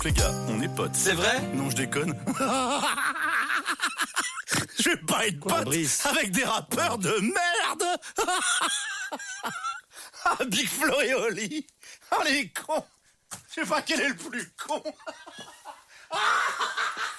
les gars, on est potes. C'est vrai? Non, je déconne. Je vais pas être pote avec des rappeurs de merde. Ah, Big Flo et Oli. Ah, les cons. Je sais pas quel est le plus con.